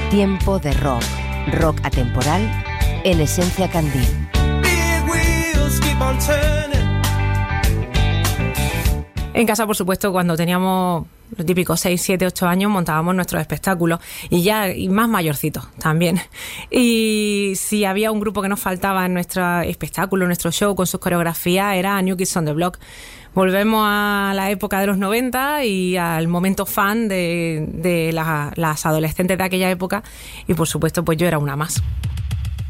Tiempo de rock. Rock atemporal en Esencia Candil. En casa, por supuesto, cuando teníamos los típicos 6, 7, 8 años, montábamos nuestros espectáculos y más mayorcitos también. Y si había un grupo que nos faltaba en nuestro espectáculo, nuestro show, con sus coreografías, era New Kids on the Block. Volvemos a la época de los 90 y al momento fan de las adolescentes de aquella época y, por supuesto, pues yo era una más.